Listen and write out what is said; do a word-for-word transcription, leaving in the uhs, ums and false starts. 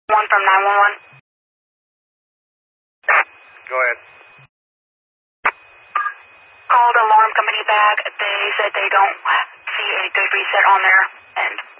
One from nine one one. Go ahead. Called alarm company back. They said they don't see a good reset on their end.